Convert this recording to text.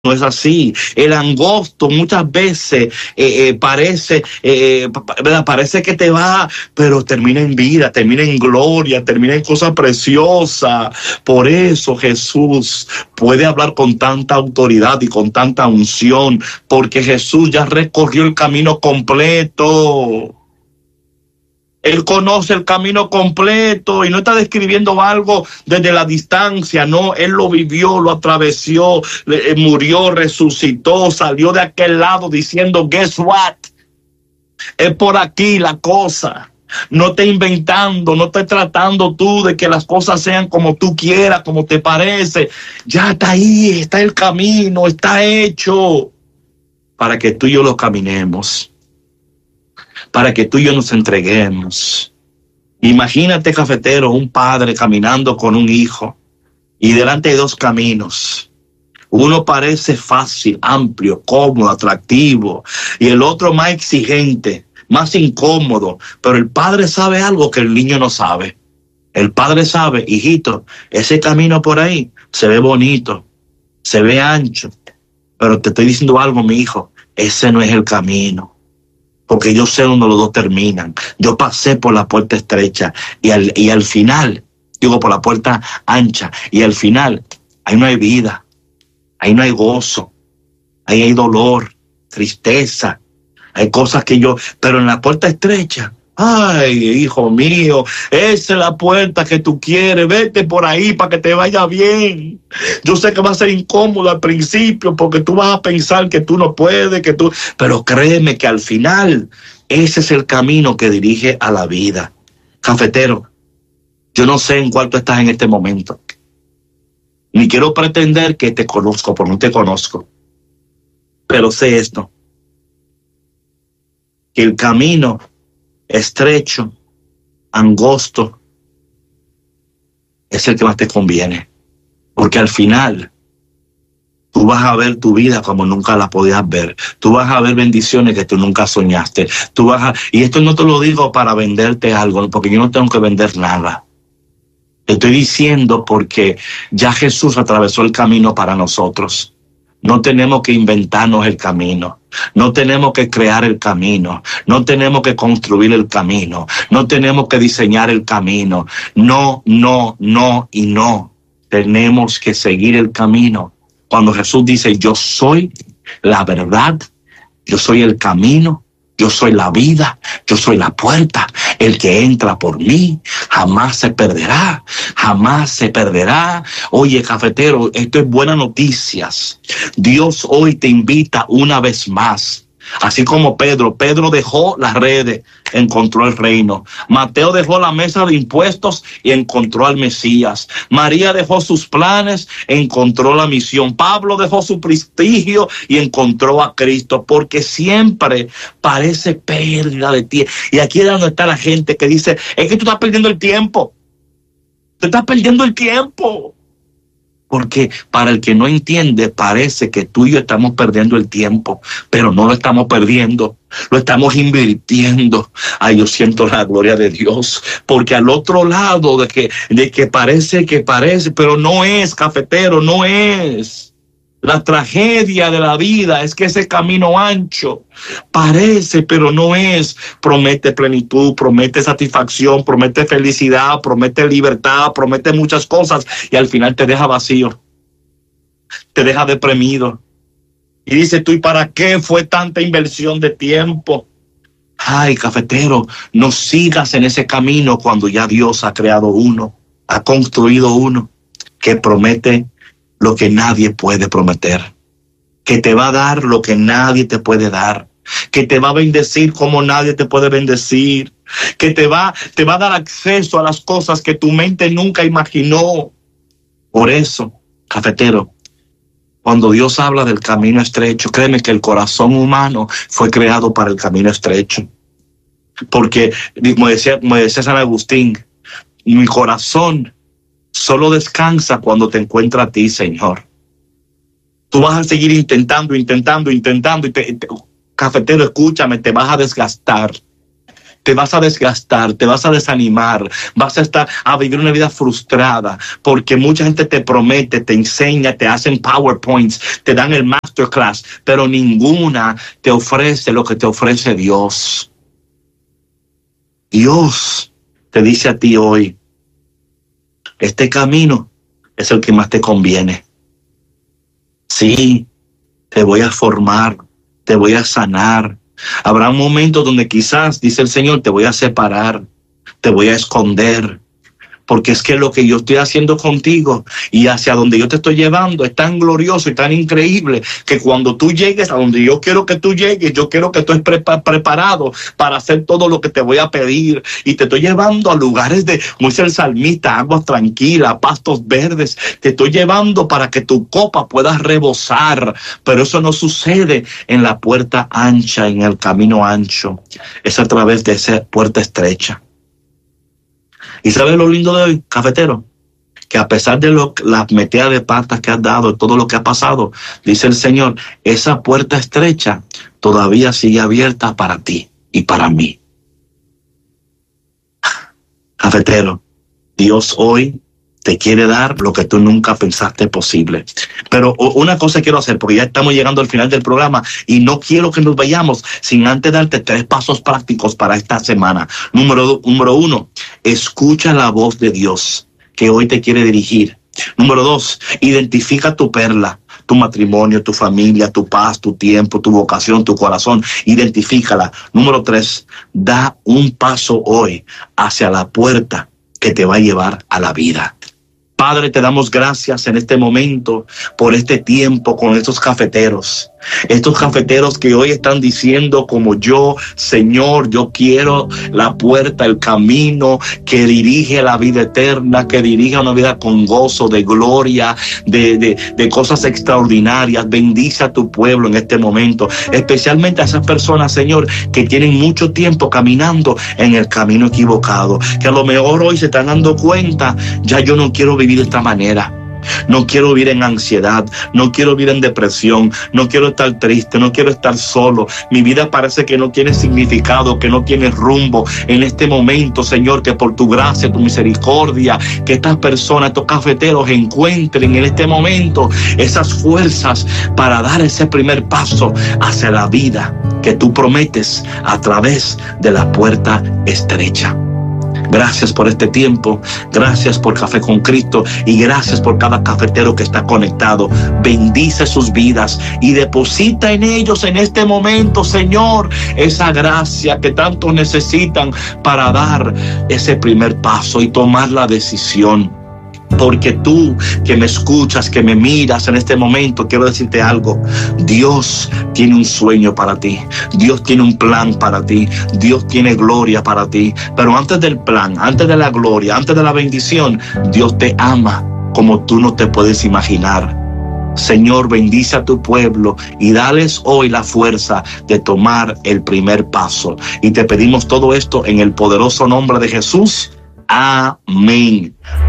No es así. El angosto muchas veces parece que te va, pero termina en vida, termina en gloria, termina en cosas preciosas. Por eso Jesús puede hablar con tanta autoridad y con tanta unción, porque Jesús ya recorrió el camino completo. Él conoce el camino completo y no está describiendo algo desde la distancia, no, él lo vivió, lo atravesó, murió, resucitó, salió de aquel lado diciendo, guess what? Es por aquí la cosa. No estés inventando, no estés tratando tú de que las cosas sean como tú quieras, como te parece. Ya está ahí, está el camino, está hecho para que tú y yo lo caminemos. Para que tú y yo nos entreguemos. Imagínate, cafetero, un padre caminando con un hijo y delante hay dos caminos. Uno parece fácil, amplio, cómodo, atractivo, y el otro más exigente, más incómodo. Pero el padre sabe algo que el niño no sabe. El padre sabe, hijito, ese camino por ahí se ve bonito, se ve ancho, pero te estoy diciendo algo, mi hijo, ese no es el camino. Porque yo sé dónde los dos terminan. Yo pasé por la puerta estrecha y al final, digo por la puerta ancha, y al final, ahí no hay vida, ahí no hay gozo, ahí hay dolor, tristeza, hay cosas pero en la puerta estrecha, ay, hijo mío, esa es la puerta que tú quieres, vete por ahí para que te vaya bien. Yo sé que va a ser incómodo al principio porque tú vas a pensar que tú no puedes, pero créeme que al final ese es el camino que dirige a la vida. Cafetero, yo no sé en cuál tú estás en este momento, ni quiero pretender que te conozco, porque no te conozco, pero sé esto, que el camino estrecho, angosto, es el que más te conviene. Porque al final, tú vas a ver tu vida como nunca la podías ver. Tú vas a ver bendiciones que tú nunca soñaste. Y esto no te lo digo para venderte algo, porque yo no tengo que vender nada. Te estoy diciendo porque ya Jesús atravesó el camino para nosotros. No tenemos que inventarnos el camino. No tenemos que crear el camino. No tenemos que construir el camino. No tenemos que diseñar el camino. No, no, no y no. Tenemos que seguir el camino. Cuando Jesús dice, yo soy la verdad, yo soy el camino, yo soy la vida, yo soy la puerta. El que entra por mí jamás se perderá, jamás se perderá. Oye, cafetero, esto es buenas noticias. Dios hoy te invita una vez más. Así como Pedro dejó las redes, encontró el reino. Mateo dejó la mesa de impuestos y encontró al Mesías. María dejó sus planes, encontró la misión. Pablo dejó su prestigio y encontró a Cristo, porque siempre parece pérdida de tiempo. Y aquí es donde está la gente que dice, es que tú estás perdiendo el tiempo. Tú estás perdiendo el tiempo. Porque para el que no entiende, parece que tú y yo estamos perdiendo el tiempo, pero no lo estamos perdiendo, lo estamos invirtiendo. Ay, yo siento la gloria de Dios, porque al otro lado de que parece, pero no es, cafetero, no es. La tragedia de la vida es que ese camino ancho parece, pero no es. Promete plenitud, promete satisfacción, promete felicidad, promete libertad, promete muchas cosas y al final te deja vacío, te deja deprimido. Y dices tú, ¿y para qué fue tanta inversión de tiempo? Ay, cafetero, no sigas en ese camino cuando ya Dios ha creado uno, ha construido uno que promete lo que nadie puede prometer, que te va a dar lo que nadie te puede dar, que te va a bendecir como nadie te puede bendecir, que te va a dar acceso a las cosas que tu mente nunca imaginó. Por eso, cafetero, cuando Dios habla del camino estrecho, créeme que el corazón humano fue creado para el camino estrecho. Porque, como decía San Agustín, mi corazón solo descansa cuando te encuentra a ti, Señor. Tú vas a seguir intentando. Cafetero, escúchame, te vas a desgastar. te vas a desgastar, te vas a desanimar, vas a estar a vivir una vida frustrada, porque mucha gente te promete, te enseña, te hacen PowerPoints, te dan el masterclass, pero ninguna te ofrece lo que te ofrece Dios. Dios te dice a ti hoy, este camino es el que más te conviene. Sí, te voy a formar, te voy a sanar. Habrá un momento donde quizás, dice el Señor, te voy a separar, te voy a esconder, porque es que lo que yo estoy haciendo contigo y hacia donde yo te estoy llevando es tan glorioso y tan increíble que cuando tú llegues a donde yo quiero que tú llegues, yo quiero que tú estés preparado para hacer todo lo que te voy a pedir, y te estoy llevando a lugares de, como dice el salmista, aguas tranquilas, pastos verdes. Te estoy llevando para que tu copa pueda rebosar, pero eso no sucede en la puerta ancha, en el camino ancho, es a través de esa puerta estrecha. ¿Y sabes lo lindo de hoy, cafetero? Que a pesar de las metidas de patas que has dado, todo lo que ha pasado, dice el Señor, esa puerta estrecha todavía sigue abierta para ti y para mí. Cafetero, Dios hoy te quiere dar lo que tú nunca pensaste posible. Pero una cosa quiero hacer, porque ya estamos llegando al final del programa y no quiero que nos vayamos sin antes darte 3 pasos prácticos para esta semana. Número 1, escucha la voz de Dios que hoy te quiere dirigir. Número 2, identifica tu perla, tu matrimonio, tu familia, tu paz, tu tiempo, tu vocación, tu corazón. Identifícala. Número 3, da un paso hoy hacia la puerta que te va a llevar a la vida. Padre, te damos gracias en este momento por este tiempo con estos cafeteros que hoy están diciendo como yo, Señor, yo quiero la puerta, el camino que dirige a la vida eterna, que dirige a una vida con gozo, de gloria, de cosas extraordinarias. Bendice a tu pueblo en este momento, especialmente a esas personas, Señor, que tienen mucho tiempo caminando en el camino equivocado, que a lo mejor hoy se están dando cuenta, ya yo no quiero vivir de esta manera. No quiero vivir en ansiedad, no quiero vivir en depresión, no quiero estar triste, no quiero estar solo. Mi vida parece que no tiene significado, que no tiene rumbo. En este momento, Señor, que por tu gracia, tu misericordia, que estas personas, estos cafeteros encuentren en este momento esas fuerzas para dar ese primer paso hacia la vida que tú prometes a través de la puerta estrecha. Gracias por este tiempo, gracias por Café con Cristo y gracias por cada cafetero que está conectado. Bendice sus vidas y deposita en ellos en este momento, Señor, esa gracia que tanto necesitan para dar ese primer paso y tomar la decisión. Porque tú que me escuchas, que me miras en este momento, quiero decirte algo. Dios tiene un sueño para ti. Dios tiene un plan para ti. Dios tiene gloria para ti. Pero antes del plan, antes de la gloria, antes de la bendición, Dios te ama como tú no te puedes imaginar. Señor, bendice a tu pueblo y dales hoy la fuerza de tomar el primer paso. Y te pedimos todo esto en el poderoso nombre de Jesús. Amén.